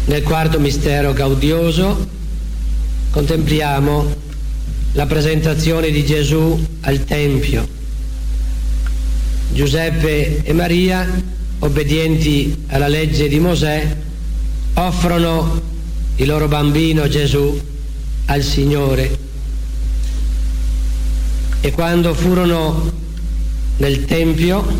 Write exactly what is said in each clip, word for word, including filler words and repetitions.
Nel quarto mistero gaudioso contempliamo la presentazione di Gesù al Tempio. Giuseppe e Maria, obbedienti alla legge di Mosè, offrono il loro bambino Gesù al Signore. E quando furono nel Tempio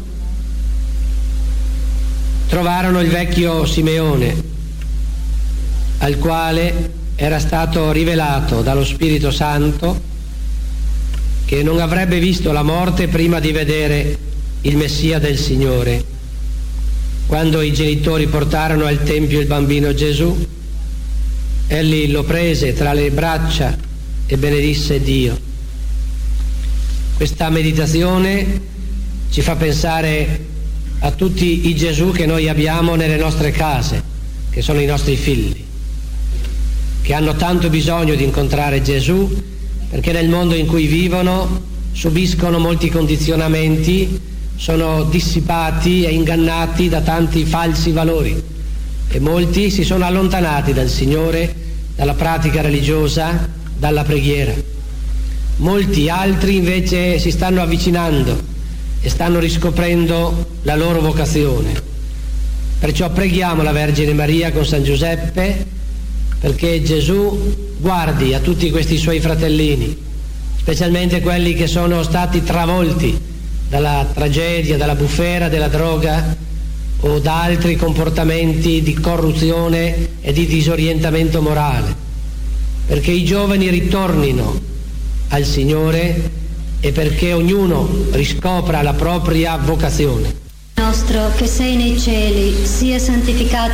trovarono il vecchio Simeone, al quale era stato rivelato dallo Spirito Santo che non avrebbe visto la morte prima di vedere il Messia del Signore. Quando i genitori portarono al Tempio il bambino Gesù, egli lo prese tra le braccia e benedisse Dio. Questa meditazione ci fa pensare a tutti i Gesù che noi abbiamo nelle nostre case, che sono i nostri figli, che hanno tanto bisogno di incontrare Gesù, perché nel mondo in cui vivono subiscono molti condizionamenti, sono dissipati e ingannati da tanti falsi valori e molti si sono allontanati dal Signore, dalla pratica religiosa, dalla preghiera. Molti altri invece si stanno avvicinando e stanno riscoprendo la loro vocazione. Perciò preghiamo la Vergine Maria con San Giuseppe perché Gesù guardi a tutti questi suoi fratellini, specialmente quelli che sono stati travolti dalla tragedia, dalla bufera della droga o da altri comportamenti di corruzione e di disorientamento morale, perché i giovani ritornino al Signore e perché ognuno riscopra la propria vocazione. Nostro che sei nei cieli, sia santificato